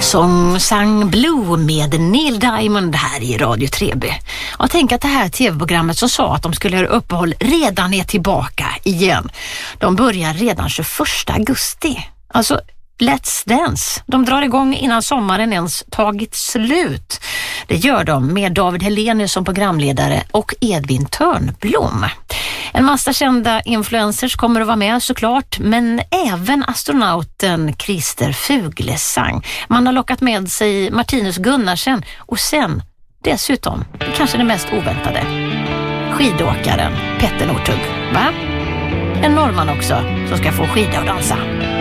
Song Sang Blue med Neil Diamond här i Radio 3B. Och tänk att det här tv-programmet som sa att de skulle göra uppehåll redan är tillbaka igen. De börjar redan 21 augusti. Alltså Let's Dance. De drar igång innan sommaren ens tagit slut. Det gör de med David Hellenius som programledare och Edvin Törnblom. En massa kända influencers kommer att vara med såklart, men även astronauten Christer Fuglesang. Man har lockat med sig Martinus Gunnarsen och sen dessutom, kanske det mest oväntade, skidåkaren Petter Northug. Va? En norrman också som ska få skida och dansa.